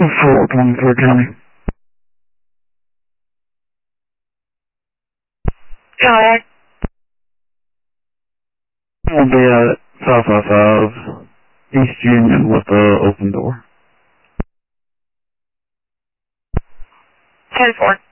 424 County. Yeah, We'll be at 555 East Union with the open door. 10-4.